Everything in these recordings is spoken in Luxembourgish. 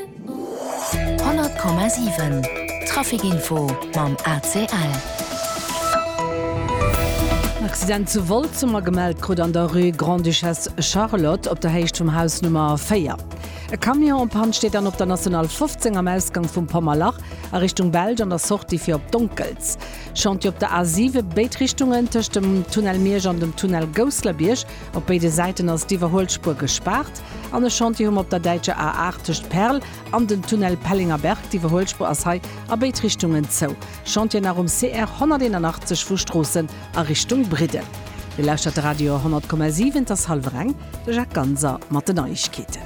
100,7 Trafikinfo mam ACL. Accident zu Wolzummer gemeldt krut an der Rue Grande Duchesse Charlotte op der Heicht vom Haus Nummer 4. E Kamion am Pan steht dann op der National 15 am Ausgang vum Pommerlach a Richtung Belg an der Sorti fir op Dunkels. Schont op der A7 Beitrichtungen tech dem Tunnel Meerg an dem Tunnel Goslerbierg op beide Seiten ass d'Iwerholspur gespart, an e Chantium op der Deitsche A8 techt Perl an den Tunnel Pellinger Berg d'Iwerholspur ass Hai a Beitrichtungen zou. Chantien arum CR 181 Fußstrossen a Richtung Bride. De lauscht Radio 100,7 das Halvreng, de Jacques Ganser mat de Neuigkeiten.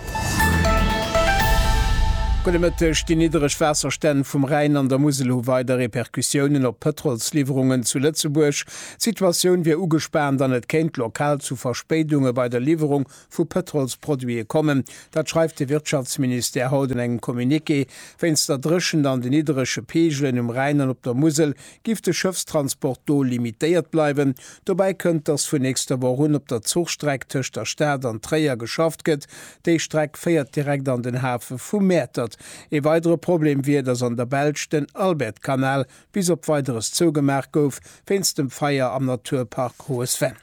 Golemëttech die niederrech Wässerstänn vum Rhein an der Mosel ho weiter Reperkussionen op Petrolslieferungen zu Lützeburg. Situationun wie ugespernt an et kennt lokal zu Verspätungen bei der Lieferung vu Petrolsproduie kommen. Dat schreibt de Wirtschaftsminister haut eng Kommuniqué. Wenns der Drschen an de niedersche Pegelen im Rhein an op der Mosel gift de Schiffstransport do limitiert bleiben. Dabei könnt das vu nächster Woche op der Zugstreck tech der Stad an Träer geschafft gëtt. Dei Streck feiert direkt an den Hafen vum Mäter. E weitere Problem wie dats an der Belg den Albertkanal bis op weiteres Zugemerk gouf, finst dem Feier am Naturpark Hohes-Venn.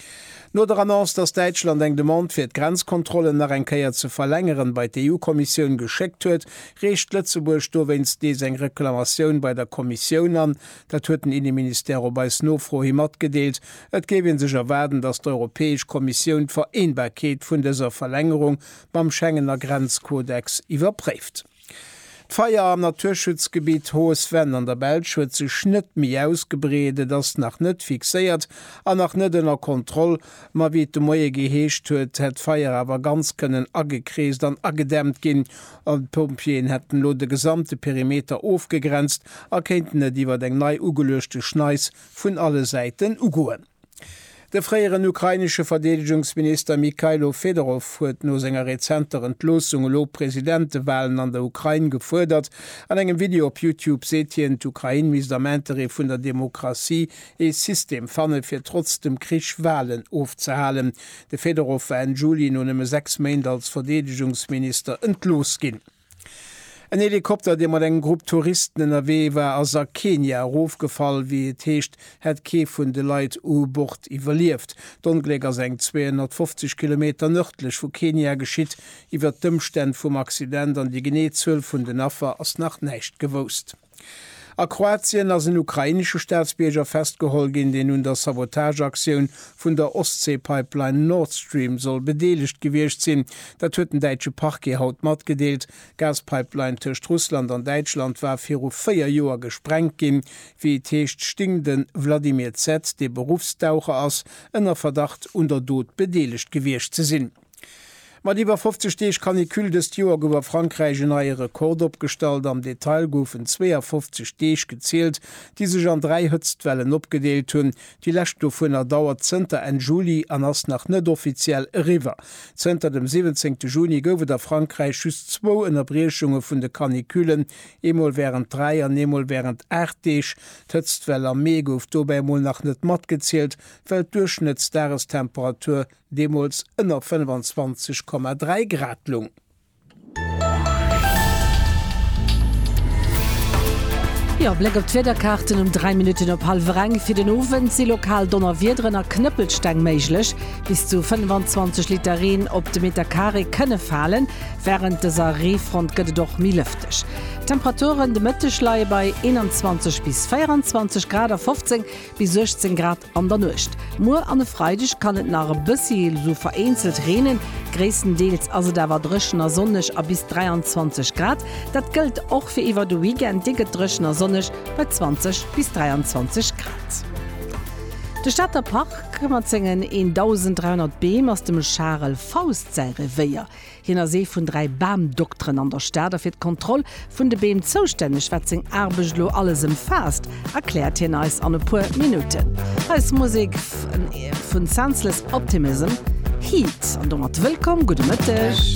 No der Annonce, dass Deutschland eng Demand fir d Grenzkontrollen nach enkeier zu verlängeren bei der EU-Kommission gescheckt huet, recht Lützeburg do wenns des eng Reklamationun bei der Kommission an, dat huet den Innenminister bei Snofro mat gedeelt. Et gewinn sech erwerden, dass d' Europäesch Kommission Vereinbarkeit vun dieser Verlängerung beim Schengener Grenzkodex iwwerprüft. Feier am Naturschutzgebiet Hohes-Venn an der Belschwit ze schnitt mi ausgebrede, das nach net fixiert, an nach netdenner Kontroll, ma wie de Moie geheescht huet, het Feier aber ganz können agekreest an agedämmt gin, an Pompien hätten lo de gesamte Perimeter aufgegrenzt, erkenntne diewer deng nei ugelöschte Schneis vun alle Seiten ugoen. Der freieren ukrainische Verteidigungsminister Mikhailo Fedorov huet no senger rezenter Entlosung lo Präsidentewahlen an der Ukraine gefordert. An engem Video op YouTube seht ihr d'Ukraine Misamentere vun der Demokratie e System fanne fir trotz dem Krieg Wahlen aufzuhalen. De Fedorov war en Juli nun 6 Monate als Verteidigungsminister entlos gin. Ein Helikopter, dem man eng Gruppe Touristen in NRW war aus Kenia aufgefallen, wie et heescht, het Kee vun de Leiit U-Bord iwwerlieft. D'Ongleger seng 250 Kilometer nördlich vu Kenia geschitt, iwwer d'Umständ vum Accident an die Geneetzull vun den Affer ass nach nächt gewost. A Kroatien as een ukrainische Staatsbierger festgehol gin, den nun der Sabotageaktion vun der Ostsee-Pipeline Nord Stream soll bedeligt gewircht sinn. Dat huet den Deitsche Parke haut mat gedeelt. Gaspipeline tcht Russland an Deutschland war 4 Joer gesprengt gin, wie teescht stingenden Wladimir Z, de Berufstaucher ass, ënner Verdacht unter Dod bedeligt gewircht ze sinn. Mat iwwer 50 Steech Kanikül des Joer gower Frankreich en eier Rekord opstalt, am Detail goufen 52 Steech gezielt, die sech an 3 Hëtztwellen opgedeelt hunn. Die Lächt do vun dauert Zter en Juli an ass nach net offiziell River. Zter dem 17. Juni gowe der Frankreich schüss 2 Ennnerbrechunge vun de Kanikülen, emol wären 3 an emol wären 8 Deech, d'Hëtztweller mé gouf dobeimol nach net mat gezielt, well Durchschnittsjahrestemperatur demols ënner 25,3 Grad lung. Ja, Blick op Twitterkarten um 3 Minuten op Halvreng fir den Owen se lokal donner Wiedrenner Knëppelsteng meiglech bis zu 25 Literin op de Metakare kënne fallen, während deser Refront gëtt doch mi lüftech. Temperaturen de Mëtteschlei bei 21 bis 24 Grad, 15 bis 16 Grad an der Nucht. Mur an de Freidech kann et nach bëssi so vereinzelt renen, gréessendeels also dawer dreschener sonnech a bis 23 Grad. Dat gëlt och fir iwwer de Weekend diget dreschener sonnech bei 20 bis 23 Grad. De Stadterpark kümmert zingen 1300 Beem aus dem Charles Faustseire Weier. Hinner See vun 3 Bamdoktren an der Stadt fir d'Kontroll vun de Beem zoustännech wetzing Arbeglo alles fast, erklärt hin als an e puer Minuten. Als Musik vun Senseless Optimism, Heat an do mat willkom, gute Mëttech.